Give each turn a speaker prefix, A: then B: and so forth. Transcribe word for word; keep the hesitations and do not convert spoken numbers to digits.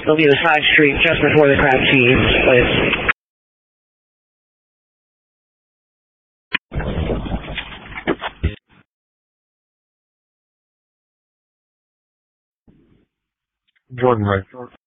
A: It'll be the side street just before the crab cheese place.
B: Jordan, right?